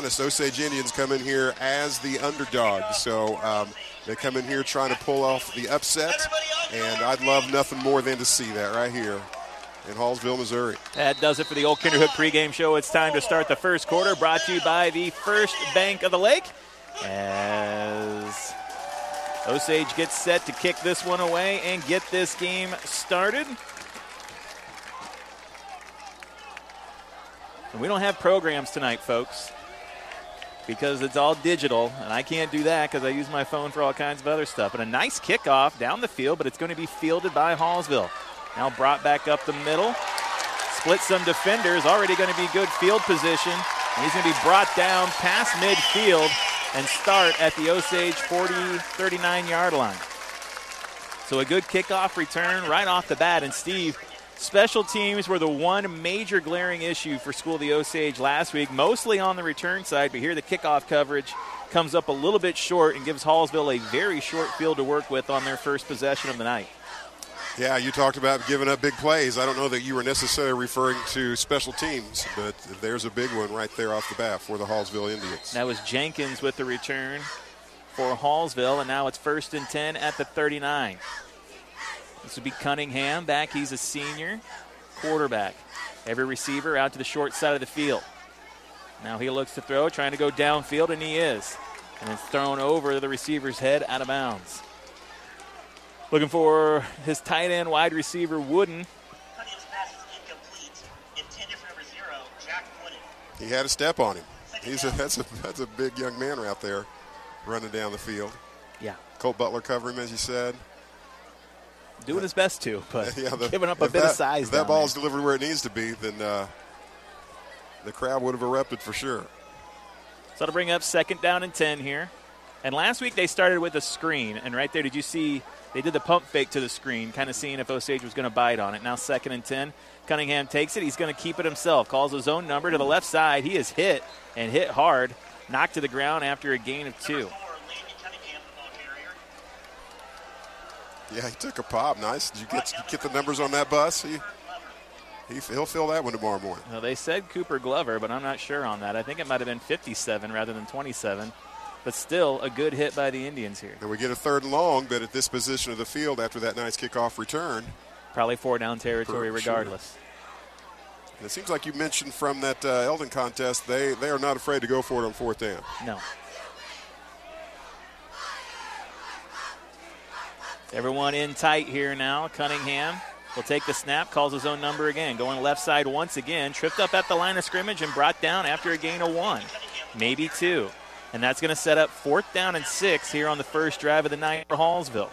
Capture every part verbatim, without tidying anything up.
honest, Osage Indians come in here as the underdog. So um, they come in here trying to pull off the upset, and I'd love nothing more than to see that right here in Hallsville, Missouri. That does it for the Old Kinderhook pregame show. It's time to start the first quarter, brought to you by the First Bank of the Lake. As Osage gets set to kick this one away and get this game started. And we don't have programs tonight, folks, because it's all digital, and I can't do that because I use my phone for all kinds of other stuff. But a nice kickoff down the field, but it's going to be fielded by Hallsville. Now brought back up the middle. Split some defenders, already going to be good field position. And he's going to be brought down past midfield and start at the Osage forty, thirty-nine yard line. So a good kickoff return right off the bat. And Steve, special teams were the one major glaring issue for School of the Osage last week, mostly on the return side, but here the kickoff coverage comes up a little bit short and gives Hallsville a very short field to work with on their first possession of the night. Yeah, you talked about giving up big plays. I don't know that you were necessarily referring to special teams, but there's a big one right there off the bat for the Hallsville Indians. That was Jenkins with the return for Hallsville, and now it's first and ten at the thirty-nine. This would be Cunningham back. He's a senior quarterback. Every receiver out to the short side of the field. Now he looks to throw, trying to go downfield, and he is. And it's thrown over the receiver's head out of bounds. Looking for his tight end wide receiver, Wooden. He had a step on him. He's a, that's, a, that's a big young man right there running down the field. Yeah. Colt Butler covering him, as you said. Doing his best to, but yeah, the, giving up a bit that, of size. If that ball is delivered where it needs to be, then uh, the crowd would have erupted for sure. So to bring up second down and ten here. And last week they started with a screen, and right there, did you see they did the pump fake to the screen, kind of seeing if Osage was going to bite on it. Now second and ten. Cunningham takes it. He's going to keep it himself. Calls his own number to the left side. He is hit and hit hard. Knocked to the ground after a gain of two. Yeah, he took a pop. Nice. Did you get, get the numbers on that bus? He, he, he'll fill that one tomorrow morning. Well, they said Cooper Glover, but I'm not sure on that. I think it might have been fifty-seven rather than twenty-seven. But still a good hit by the Indians here. And we get a third and long, but at this position of the field after that nice kickoff return. Probably four down territory regardless. Sure. And it seems like you mentioned from that uh, Eldon contest, they, they are not afraid to go for it on fourth down. No. Everyone in tight here now. Cunningham will take the snap, calls his own number again. Going left side once again. Tripped up at the line of scrimmage and brought down after a gain of one, maybe two. And that's going to set up fourth down and six here on the first drive of the night for Hallsville.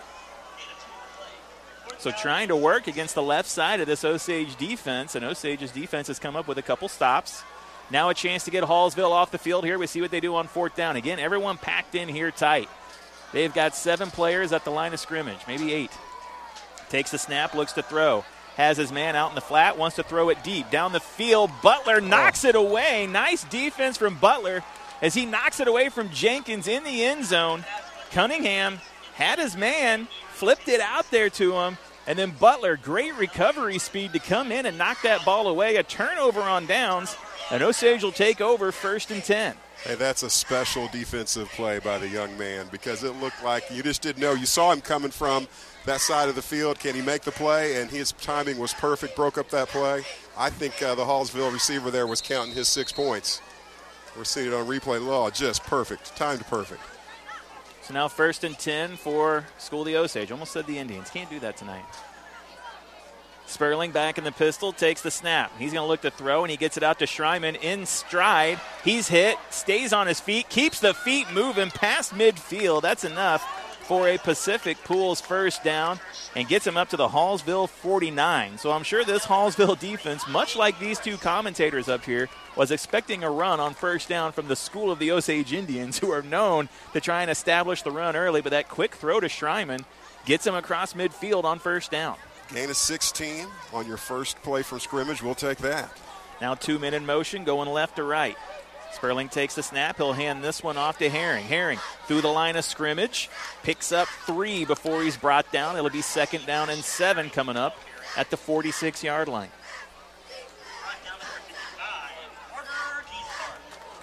So trying to work against the left side of this Osage defense, and Osage's defense has come up with a couple stops. Now a chance to get Hallsville off the field here. We see what they do on fourth down. Again, everyone packed in here tight. They've got seven players at the line of scrimmage, maybe eight. Takes the snap, looks to throw. Has his man out in the flat, wants to throw it deep. Down the field, Butler knocks it away. Nice defense from Butler as he knocks it away from Jenkins in the end zone. Cunningham had his man, flipped it out there to him, and then Butler, great recovery speed to come in and knock that ball away. A turnover on downs, and Osage will take over first and ten. Hey, that's a special defensive play by the young man because it looked like you just didn't know. You saw him coming from that side of the field. Can he make the play? And his timing was perfect, broke up that play. I think uh, the Hallsville receiver there was counting his six points. We're seeing it on replay. Law, just perfect, timed perfect. So now first and ten for School of the Osage. Almost said the Indians. Can't do that tonight. Sperling back in the pistol, takes the snap. He's going to look to throw, and he gets it out to Schreiman in stride. He's hit, stays on his feet, keeps the feet moving past midfield. That's enough for a Pacific Pools first down and gets him up to the Hallsville forty-nine. So I'm sure this Hallsville defense, much like these two commentators up here, was expecting a run on first down from the School of the Osage Indians, who are known to try and establish the run early, but that quick throw to Schreiman gets him across midfield on first down. Gain of sixteen on your first play from scrimmage. We'll take that. Now two men in motion going left to right. Sperling takes the snap. He'll hand this one off to Herring. Herring through the line of scrimmage. Picks up three before he's brought down. It'll be second down and seven coming up at the forty-six yard line.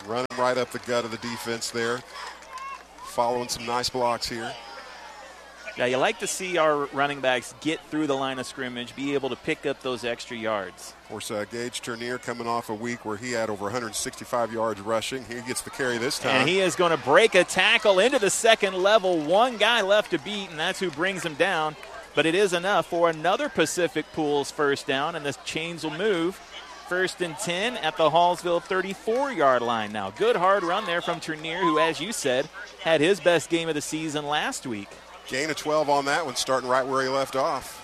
Running right up the gut of the defense there. Following some nice blocks here. Yeah, you like to see our running backs get through the line of scrimmage, be able to pick up those extra yards. Of course, uh, Gage Turnier coming off a week where he had over one hundred sixty-five yards rushing. He gets the carry this time. And he is going to break a tackle into the second level. One guy left to beat, and that's who brings him down. But it is enough for another Pacific Pools first down, and the chains will move. First and ten at the Hallsville thirty-four-yard line now. Good hard run there from Turnier, who, as you said, had his best game of the season last week. Gain of twelve on that one, starting right where he left off.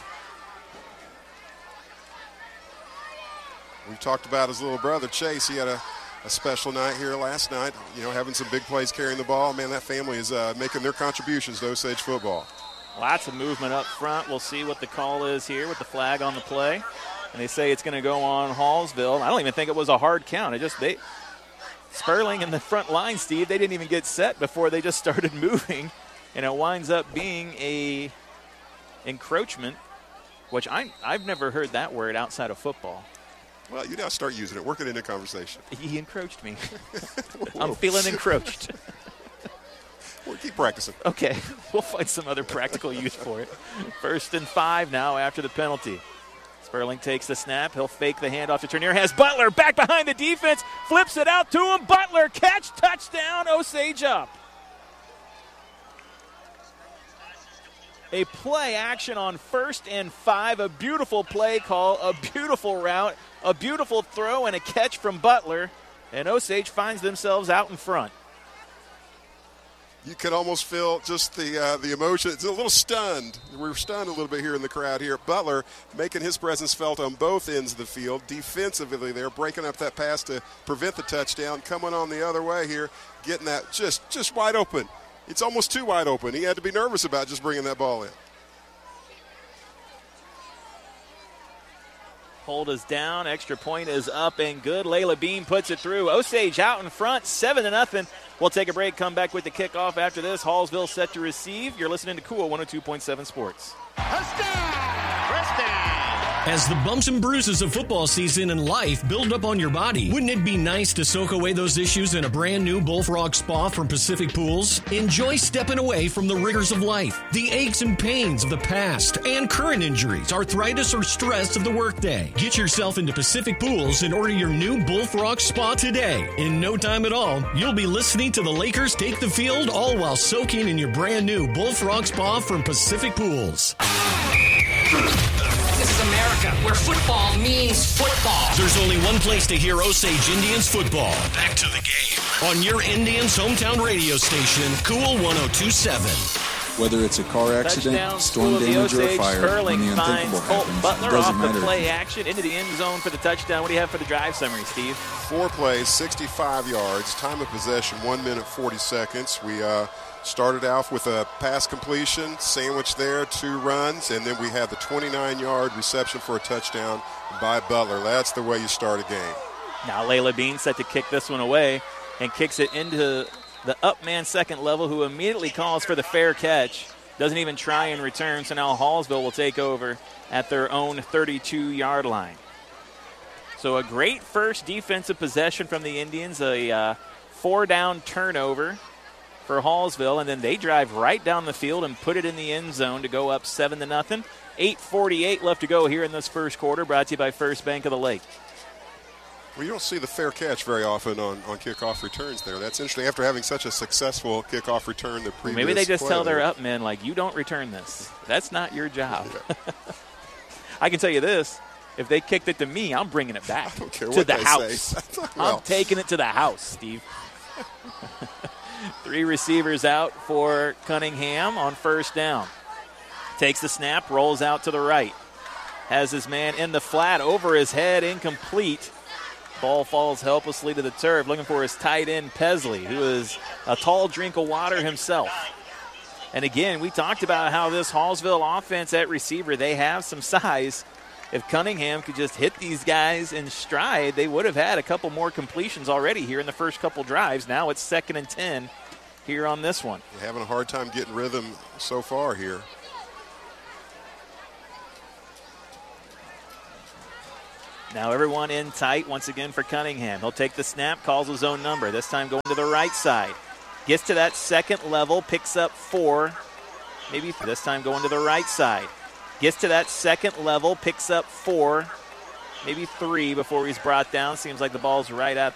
We've talked about his little brother, Chase. He had a, a special night here last night, you know, having some big plays carrying the ball. Man, that family is uh, making their contributions to Osage football. Lots of movement up front. We'll see what the call is here with the flag on the play. And they say it's going to go on Hallsville. I don't even think it was a hard count. It just they Sperling in the front line, Steve, they didn't even get set before they just started moving. And it winds up being a encroachment, which I, I've never heard that word outside of football. Well, you now start using it. Work it into conversation. He encroached me. I'm feeling encroached. We'll keep practicing. Okay, we'll find some other practical use for it. First and five now after the penalty. Sperling takes the snap. He'll fake the handoff to Turnier. Has Butler back behind the defense. Flips it out to him. Butler catch, touchdown, Osage up. A play action on first and five. A beautiful play call, a beautiful route, a beautiful throw, and a catch from Butler. And Osage finds themselves out in front. You could almost feel just the uh, the emotion. It's a little stunned. We were stunned a little bit here in the crowd here. Butler making his presence felt on both ends of the field. Defensively there, breaking up that pass to prevent the touchdown. Coming on the other way here, getting that just, just wide open. It's almost too wide open. He had to be nervous about just bringing that ball in. Hold is down. Extra point is up and good. Layla Bean puts it through. Osage out in front, seven to nothing. We'll take a break, come back with the kickoff after this. Hallsville set to receive. You're listening to Cool one oh two point seven Sports. Touchdown! First down! As the bumps and bruises of football season and life build up on your body, wouldn't it be nice to soak away those issues in a brand new Bullfrog Spa from Pacific Pools? Enjoy stepping away from the rigors of life, the aches and pains of the past, and current injuries, arthritis, or stress of the workday. Get yourself into Pacific Pools and order your new Bullfrog Spa today. In no time at all, you'll be listening to the Lakers take the field, all while soaking in your brand new Bullfrog Spa from Pacific Pools. This is America, where football means football. There's only one place to hear Osage Indians football. Back to the game. On your Indians' hometown radio station, Cool one oh two point seven. Whether it's a car accident, Touchdown, storm damage, or a fire, Sperling when the finds unthinkable Colt happens, Butler it doesn't off the matter. play action into the end zone for the touchdown. What do you have for the drive summary, Steve? Four plays, sixty-five yards. Time of possession, one minute, forty seconds. We uh, started off with a pass completion, sandwich there, two runs, and then we had the twenty-nine-yard reception for a touchdown by Butler. That's the way you start a game. Now Layla Bean set to kick this one away and kicks it into the up man second level, who immediately calls for the fair catch. Doesn't even try and return, so now Hallsville will take over at their own thirty-two-yard line. So a great first defensive possession from the Indians, a uh, four-down turnover for Hallsville, and then they drive right down the field and put it in the end zone to go up seven to nothing. eight forty-eight left to go here in this first quarter, brought to you by First Bank of the Lake. Well, you don't see the fair catch very often on, on kickoff returns there. That's interesting. After having such a successful kickoff return the previous Maybe they just play tell their there. up men, like, you don't return this. That's not your job. Yeah. I can tell you this. If they kicked it to me, I'm bringing it back I don't care to what the they house. say. Well. I'm taking it to the house, Steve. Three receivers out for Cunningham on first down. Takes the snap, rolls out to the right. Has his man in the flat, over his head, incomplete. Ball falls helplessly to the turf, looking for his tight end, Pesley, who is a tall drink of water himself. And again, we talked about how this Hallsville offense at receiver, they have some size. If Cunningham could just hit these guys in stride, they would have had a couple more completions already here in the first couple drives. Now it's second and ten here on this one. They're having a hard time getting rhythm so far here. Now everyone in tight once again for Cunningham. He'll take the snap, calls his own number. This time going to the right side. Gets to that second level, picks up four. Maybe this time going to the right side. Gets to that second level, picks up four. Maybe three before he's brought down. Seems like the ball's right at